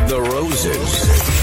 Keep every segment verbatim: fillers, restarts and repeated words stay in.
of the Roses.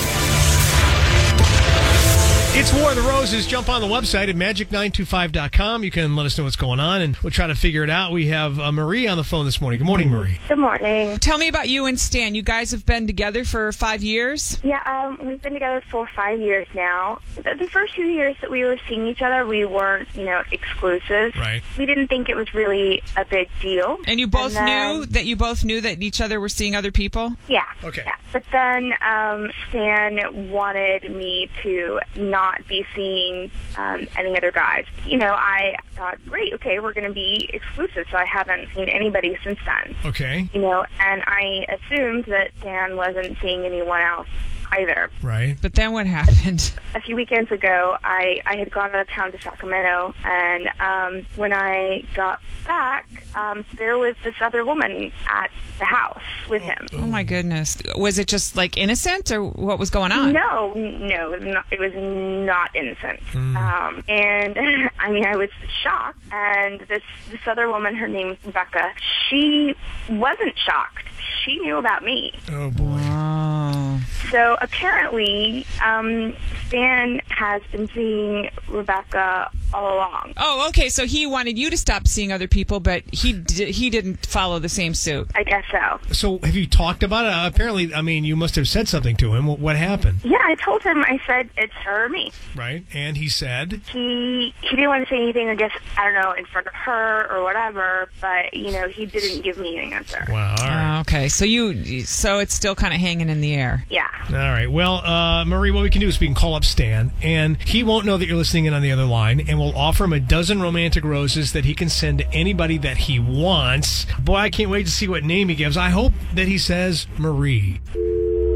It's War of the Roses. Jump on the website at magic nine two five dot com. You can let us know what's going on, and we'll try to figure it out. We have uh, Marie on the phone this morning. Good morning, Marie. Good morning. Tell me about you and Stan. You guys have been together for five years? Yeah, um, we've been together for five years now. The, the first few years that we were seeing each other, we weren't, you know, exclusive. Right. We didn't think it was really a big deal. And you both And then- knew that you both knew that each other were seeing other people? Yeah. Okay. Yeah. But then um, Stan wanted me to not be seeing um, any other guys. You know, I thought, great, okay, we're going to be exclusive, so I haven't seen anybody since then. Okay. You know, and I assumed that Stan wasn't seeing anyone else either. Right. But then what happened? A few weekends ago, I, I had gone out of town to Sacramento, and um, when I got back, um, there was this other woman at the house with him. Oh, my goodness. Was it just, like, innocent, or what was going on? No, no, it was not, it was not innocent. Um, and, I mean, I was shocked, and this, this other woman, her name was Rebecca, she wasn't shocked. She knew about me. Oh, boy. Oh. So apparently, um, Stan has been seeing Rebecca all along. Oh, okay, so he wanted you to stop seeing other people, but he di- he didn't follow the same suit. I guess so. So have you talked about it? Uh, apparently, I mean, you must have said something to him. What, what happened? Yeah, I told him, I said, it's her or me. Right. And he said? He he didn't want to say anything, I guess, I don't know, in front of her or whatever, but, you know, he didn't give me an answer. Wow. All right. Oh, okay, so you so it's still kind of hanging in the air. Yeah. All right. Well, uh, Marie, what we can do is we can call up Stan, and he won't know that you're listening in on the other line, and we'll offer him a dozen romantic roses that he can send to anybody that he wants. Boy, I can't wait to see what name he gives. I hope that he says Marie.